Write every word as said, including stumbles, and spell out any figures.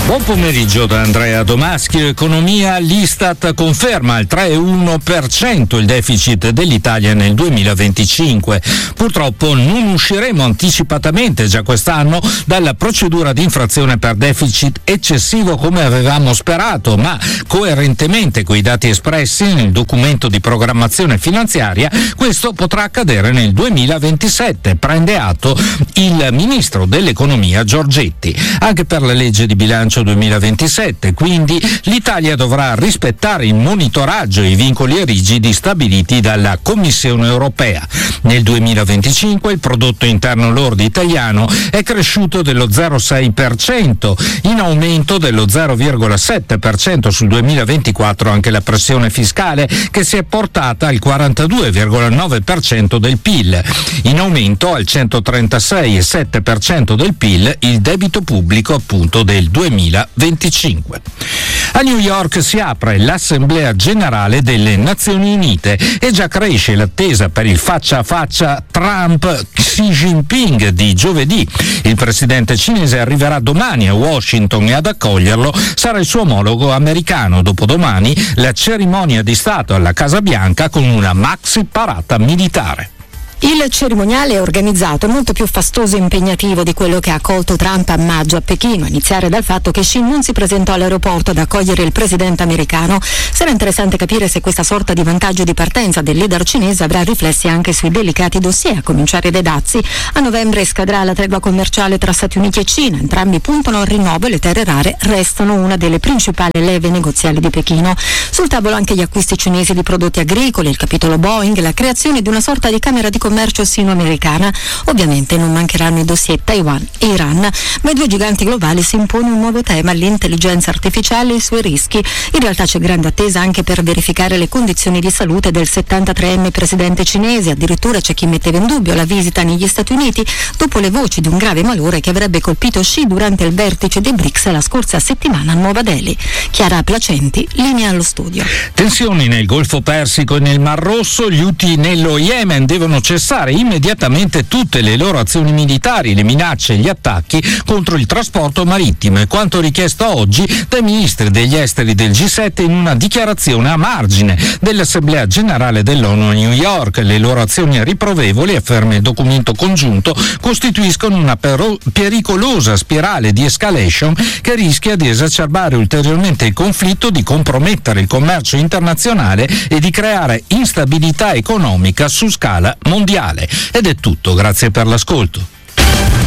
Buon pomeriggio da Andrea Domaschi. Economia, l'Istat conferma al tre virgola uno per cento il deficit dell'Italia nel duemilaventicinque. Purtroppo non usciremo anticipatamente già quest'anno dalla procedura di infrazione per deficit eccessivo come avevamo sperato, ma coerentemente coi dati espressi nel documento di programmazione finanziaria questo potrà accadere nel duemilaventisette, prende atto il ministro dell'economia Giorgetti. Anche per la legge di bilancio duemilaventisette, quindi l'Italia dovrà rispettare il monitoraggio e i vincoli rigidi stabiliti dalla Commissione europea. Nel duemilaventicinque il prodotto interno lordo italiano è cresciuto dello zero virgola sei per cento, in aumento dello zero virgola sette per cento sul duemilaventiquattro anche la pressione fiscale, che si è portata al quarantadue virgola nove per cento del P I L, in aumento al centotrentasei virgola sette per cento del P I L il debito pubblico appunto del duemilaventicinque. A New York si apre l'Assemblea Generale delle Nazioni Unite e già cresce l'attesa per il faccia a faccia Trump-Xi Jinping di giovedì. Il presidente cinese arriverà domani a Washington e ad accoglierlo sarà il suo omologo americano. Dopodomani la cerimonia di Stato alla Casa Bianca con una maxi parata militare. Il cerimoniale è organizzato molto più fastoso e impegnativo di quello che ha accolto Trump a maggio a Pechino, a iniziare dal fatto che Xi non si presentò all'aeroporto ad accogliere il presidente americano. Sarà interessante capire se questa sorta di vantaggio di partenza del leader cinese avrà riflessi anche sui delicati dossier, a cominciare dai dazi. A novembre scadrà la tregua commerciale tra Stati Uniti e Cina, entrambi puntano al rinnovo e le terre rare restano una delle principali leve negoziali di Pechino. Sul tavolo anche gli acquisti cinesi di prodotti agricoli, il capitolo Boeing, la creazione di una sorta di camera di commercio sino-americana. Ovviamente non mancheranno i dossier Taiwan e Iran, ma ai due giganti globali si impone un nuovo tema, l'intelligenza artificiale e i suoi rischi. In realtà c'è grande attesa anche per verificare le condizioni di salute del settantatreenne presidente cinese, addirittura c'è chi metteva in dubbio la visita negli Stati Uniti dopo le voci di un grave malore che avrebbe colpito Xi durante il vertice dei B R I C S la scorsa settimana a Nuova Delhi. Chiara Placenti, linea allo studio. Tensioni nel Golfo Persico e nel Mar Rosso, gli Houthi nello Yemen devono cessare immediatamente tutte le loro azioni militari, le minacce e gli attacchi contro il trasporto marittimo, è quanto richiesto oggi dai ministri degli esteri del G sette in una dichiarazione a margine dell'Assemblea Generale dell'ONU a New York. Le loro azioni riprovevoli, afferma il documento congiunto, costituiscono una pero- pericolosa spirale di escalation che rischia di esacerbare ulteriormente il conflitto, di compromettere il commercio internazionale e di creare instabilità economica su scala mondiale. Ed è tutto, grazie per l'ascolto.